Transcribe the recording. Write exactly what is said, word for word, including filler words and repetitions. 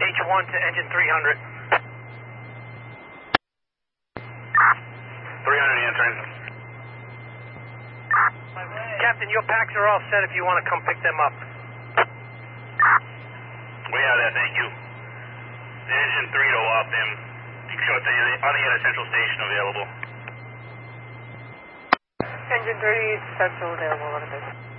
H one to engine three hundred. three hundred answering. Captain, your packs are all set if you want to come pick them up. We have that, thank you. The engine three to off them. You can show it to you on the other central station available. Engine three, central available, what is it?